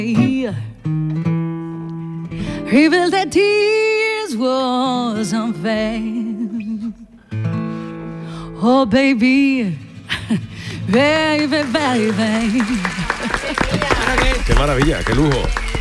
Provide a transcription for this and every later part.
Revealed that tears was unfair. Oh baby, baby, baby. Qué maravilla, qué lujo.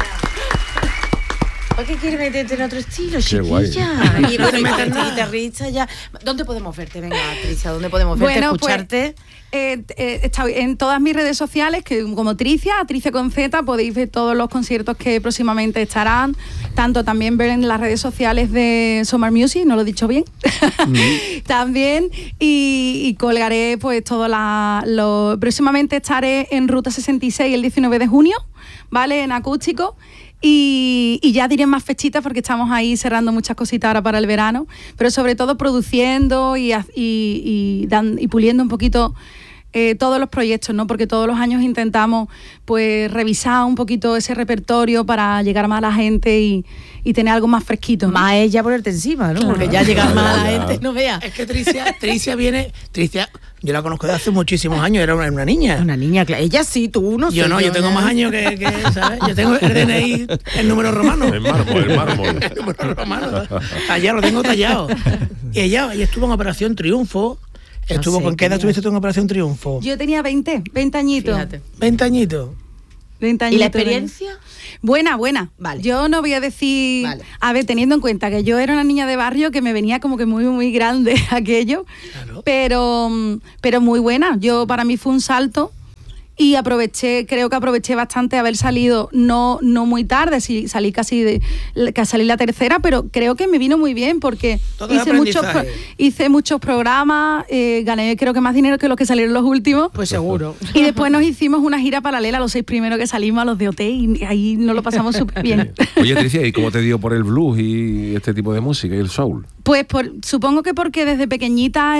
¿Por qué quieres meterte en otro estilo, Qué guay. chiquilla? Y bueno, guitarrista ya. ¿Dónde podemos verte? Venga, Tricia, ¿dónde podemos verte, escucharte? Estoy en todas mis redes sociales, que como Tricia con Z, podéis ver todos los conciertos que próximamente estarán, tanto también ver en las redes sociales de Summer Music, no lo he dicho bien, también, y colgaré pues próximamente estaré en Ruta 66 el 19 de junio, ¿vale? En acústico. Y ya diré más fechitas porque estamos ahí cerrando muchas cositas ahora para el verano, pero sobre todo produciendo y puliendo un poquito todos los proyectos, ¿no? Porque todos los años intentamos pues revisar un poquito ese repertorio para llegar más a la gente y tener algo más fresquito, ¿no? Más ella ponerte encima, ¿no? Claro. Porque ya llegar más a la gente, no veas. Es que Tricia viene... Tricia, yo la conozco de hace muchísimos años, era una niña. Una niña, claro. Ella sí, tú no. Yo no, yo tengo más años que ¿sabes? Yo tengo el DNI, el número romano. El mármol. El número romano. Allá lo tengo tallado. Y ella estuvo en Operación Triunfo. ¿Con qué edad estuviste tú en Operación Triunfo? Yo tenía 20 añitos. Fíjate. 20 añitos. 20 ¿Y añitos. la experiencia? Buena. Vale. Yo no voy a decir... Vale. A ver, teniendo en cuenta que yo era una niña de barrio que me venía como que muy, muy grande aquello, Claro. pero muy buena. Para mí fue un salto y creo que aproveché bastante haber salido no muy tarde, salí casi salí la tercera, pero creo que me vino muy bien porque Todo el hice muchos programas, gané creo que más dinero que los que salieron los últimos. Pues seguro. Y después nos hicimos una gira paralela, los 6 primeros que salimos a los de OT, y ahí nos lo pasamos súper bien. Oye, Tricia, ¿y cómo te dio por el blues y este tipo de música y el soul? Pues supongo que porque desde pequeñita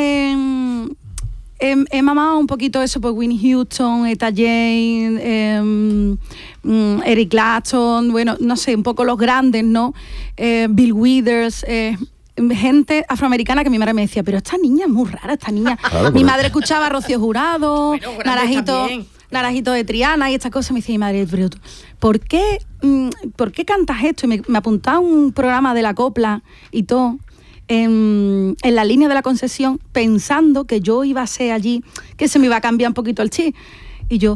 he mamado un poquito eso, pues Whitney Houston, Etta James, Eric Clapton, bueno, no sé, un poco los grandes, ¿no? Bill Withers, gente afroamericana que mi madre me decía, pero esta niña es muy rara, esta niña. Claro, Mi madre escuchaba a Rocío Jurado, Bueno, grandes también. Naranjito de Triana y estas cosas. Me decía mi madre, pero ¿por qué cantas esto? Y me apuntaba a un programa de la copla y todo. En la línea de la Concesión, pensando que yo iba a ser allí, que se me iba a cambiar un poquito el chip. Y yo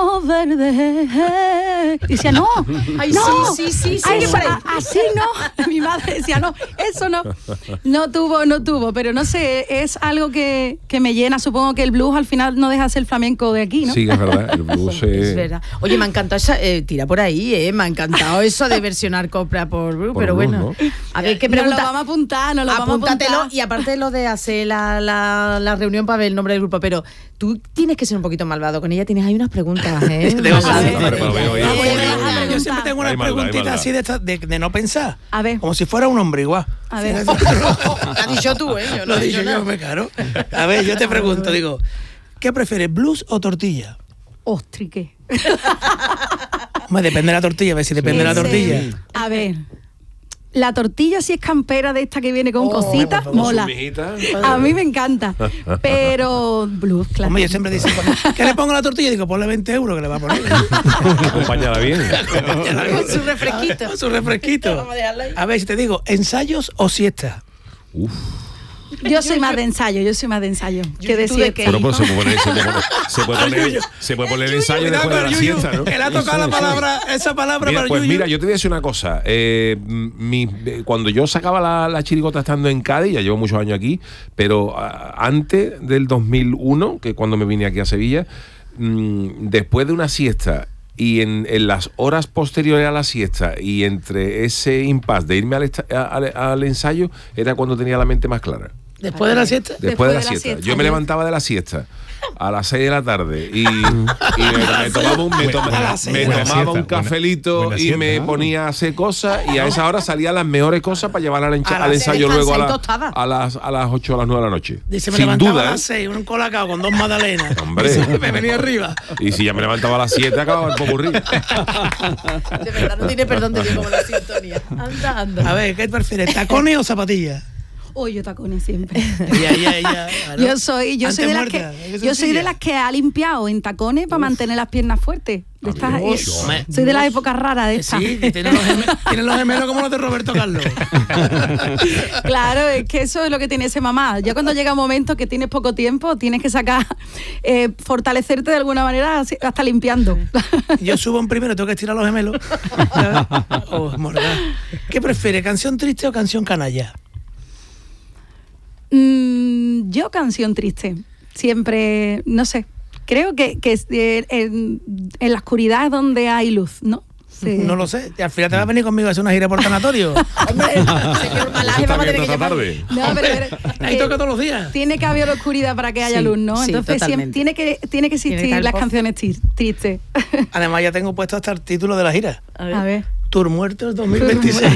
verde. Y decía, no, Ay, no, sí, ay, siempre. así no. Mi madre decía, no, eso no. No tuvo, pero no sé, es algo que me llena. Supongo que el blues al final no deja de ser flamenco de aquí, ¿no? Sí, es verdad, el blues Es verdad. Oye, me ha encantado esa, tira por ahí, me ha encantado eso de versionar copla por blues, pero blues, bueno. ¿no? A ver, ¿qué Nos pregunta? lo vamos a apuntar, Apúntatelo, y aparte de lo de hacer la reunión para ver el nombre del grupo, pero tú tienes que ser un poquito malvado con ella, tienes ahí unas preguntas, ¿eh? Yo siempre tengo unas preguntitas así de no pensar. A ver. Como si fuera un hombre igual. A ver. Lo has dicho tú, ¿eh? Yo no Lo he he dicho dicho nada. yo, me caro. A ver, yo te pregunto, digo, ¿qué prefieres, blues o tortilla? Ostrique. Hombre, depende de la tortilla, a ver si depende de la tortilla. A ver, la tortilla si es campera de esta que viene con cositas, por favor. mola. A mí me encanta. Pero blues, claro. Hombre, yo siempre dicen, ¿qué le pongo a la tortilla? Digo, ponle 20 euros que le va a poner. Acompañada bien. Con su refresquito. Con su refresquito. Vamos a dejarlo ahí. A ver, si te digo, ¿ensayos o siesta? Uf. Yo soy más de ensayo. Que de ¿tú de siesta. qué? Bueno, pues se puede poner el ensayo Cuidado después de con la el yuyu, siesta, ¿no? que le ha tocado esa palabra Mira, para el pues yuyu. mira, yo te voy a decir una cosa. Cuando yo sacaba la chirigota estando en Cádiz, ya llevo muchos años aquí, pero antes del 2001, que cuando me vine aquí a Sevilla, después de una siesta y en las horas posteriores a la siesta y entre ese impasse de irme al ensayo, era cuando tenía la mente más clara. Después de la siesta. Después de la siesta. Yo me levantaba de la siesta a las 6 de la tarde y me tomaba un cafelito buena y siesta, me ¿no? ponía a hacer cosas y a esa hora salían las mejores cosas para llevar al ensayo luego a las 8 o las 9 de la noche. Dice, me Sin levantaba duda, a las 6, un colacao con 2 magdalenas. Hombre. Dice, me venía arriba. Y si ya me levantaba a las 7 acababa el popurrí. De verdad, no tiene perdón de Dios como la sintonía. Anda. A ver, ¿qué prefieres, tacones o zapatillas? Yo tacones siempre. Claro. Yo soy de las Antemuerta, que qué yo soy de sencilla. las que ha limpiado en tacones para mantener las piernas fuertes. De estas- Dios. soy de las épocas raras de estas. Sí, que tienen los gemelos como los de Roberto Carlos. Claro, es que eso es lo que tiene ese mamá. Ya cuando llega un momento que tienes poco tiempo, tienes que sacar, fortalecerte de alguna manera hasta limpiando. Yo subo en primero, tengo que estirar los gemelos. Mortal. ¿Qué prefiere, canción triste o canción canalla? Yo canción triste. Siempre, no sé. Creo que en la oscuridad es donde hay luz, ¿no? Sí. No lo sé. Al final te vas a venir conmigo a hacer una gira por tanatorio. Hombre, señor Malaje, Está vamos a tener abierto que esta llamar. tarde. No, pero Ahí toca todos los días. tiene que haber oscuridad para que haya Sí, luz, ¿no? sí, Entonces totalmente. tiene que existir Tiene que estar las el canciones tristes. Además, ya tengo puesto hasta el título de la gira. A ver. Tour Muertos 2026.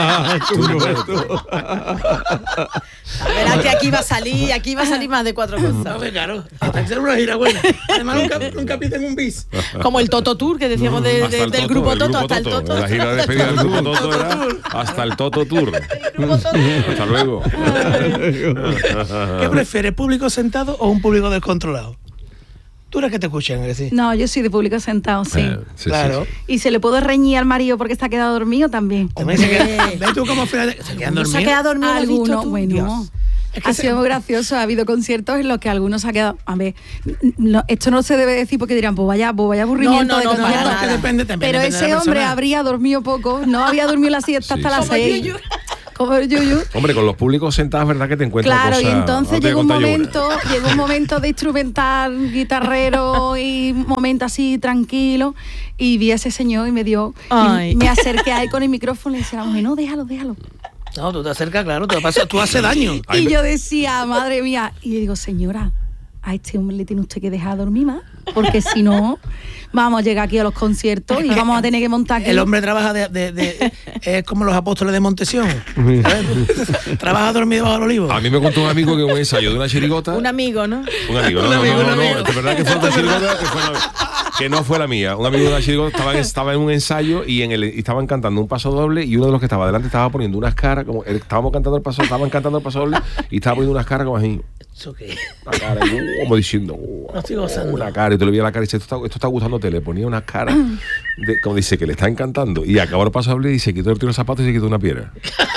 Verás que aquí va a salir más de 4 cosas. No, claro. Hay que ser una gira buena. Además, nunca piden un bis. Como el Toto Tour que decíamos Hasta el del grupo Toto, hasta el Toto. La gira de despedida del grupo Toto era hasta el Toto Tour. Hasta luego. ¿Qué prefieres, público sentado o un público descontrolado? Tú eres que te escuchan, que sí. No, yo soy de público sentado, sí. Sí, Claro. sí, ¿Y se le puede reñir al marido porque está quedado dormido también? También se queda, ¿ves tú cómo al final se quedan ¿No se ha dormidos? quedado dormido? ¿Lo has visto Algunos, tú? bueno. Dios. Es que Ha se- sido muy gracioso. Ha habido conciertos en los que algunos se ha quedado. A ver, esto no se debe decir porque dirán, pues vaya aburrimiento No, de no, concierto. para es que nada. depende también. Pero depende de ese la hombre persona. habría dormido poco, no había dormido la siesta Sí, hasta las sí. 6. Como el Yuyu. Hombre, con los públicos sentados, verdad que te encuentras Claro, cosas. y entonces No te llegó un voy a contar yo una. momento de instrumental, guitarrero y un momento así tranquilo. Y vi a ese señor y me dio. Ay. Y me acerqué a él con el micrófono y le decía a la mujer, no, déjalo. No, tú te acercas, claro, tú haces daño. Ay, Y me- yo decía, madre mía. Y le digo, señora, a este hombre le tiene usted que dejar dormir más. Porque si no, vamos a llegar aquí a los conciertos y vamos a tener que montar aquí. El hombre trabaja es como los apóstoles de Montesión. ¿sabes? Trabaja dormido bajo el olivo. A mí me contó un amigo que un ensayo de una chirigota. Un amigo, ¿no? Un amigo, no, Un amigo, no, un no, amigo. de verdad que fue una chirigota que no fue la mía. Un amigo de una chirigota estaba en un ensayo y estaban cantando un paso doble y uno de los que estaba delante estaba poniendo unas caras como estaban cantando el paso doble y estaba poniendo unas caras como así, ¿Eso qué? una cara, como diciendo, No estoy gozando. una cara, y tú le veías la cara y dice, esto está gustándote, le ponía una cara como dice que le está encantando y acabó el paso doble y se quitó el tiro de zapatos y se quitó una piedra.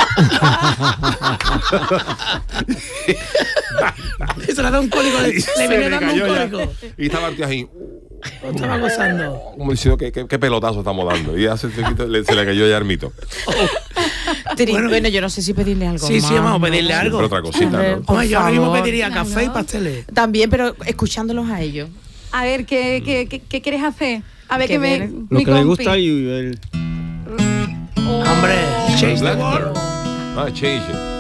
Se le da un cólico, Y le se viene me dando un cayó ya. cólico. Y estaba el tío así, No estaba gozando. como diciendo qué pelotazo estamos dando. Y ya se le cayó ya el mito. Bueno, yo no sé si pedirle algo Sí, más, sí, vamos a ¿no? pedirle algo. Pero otra cosita, A ver, ¿no? por Hombre, yo ahora mismo favor. pediría café y pasteles. También, pero escuchándolos a ellos. A ver, ¿qué quieres hacer? A ver, ¿Qué que me. viene? Lo mi que le compi. gusta y el... Hombre, change the world. Ah, change it.